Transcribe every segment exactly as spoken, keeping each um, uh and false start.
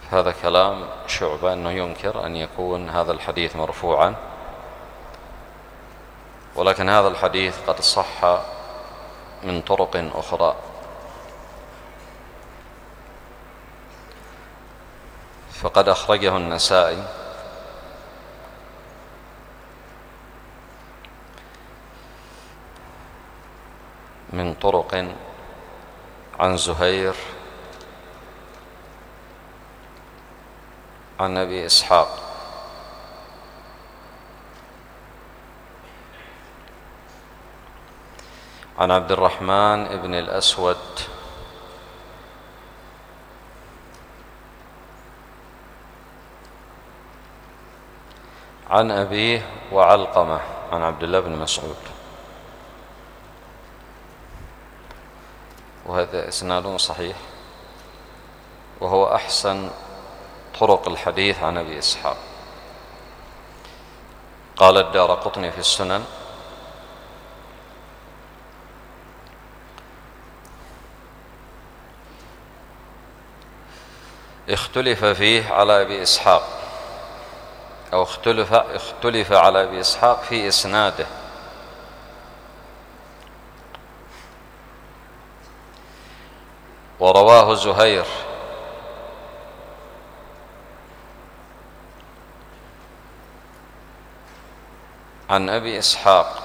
هذا كلام شعبة أنه ينكر أن يكون هذا الحديث مرفوعا، ولكن هذا الحديث قد صح من طرق أخرى، فقد أخرجه النسائي من طرق عن زهير عن أبي إسحاق عن عبد الرحمن بن الأسود عن أبيه وعلقمة عن عبد الله بن مسعود، وهذا إسناد صحيح، وهو أحسن طرق الحديث عن أبي إسحاق. قال الدارقطني في السنن: اختلف فيه على أبي إسحاق، أو اختلف, اختلف على أبي إسحاق في إسناده، ورواه زهير عن أبي إسحاق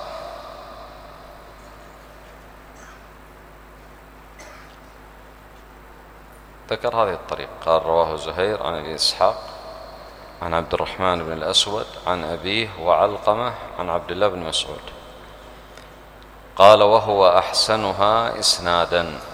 ذكر هذه الطريقة، قال رواه زهير عن أبي إسحاق عن عبد الرحمن بن الأسود عن أبيه وعلقمة عن عبد الله بن مسعود. قال: وهو أحسنها إسنادا.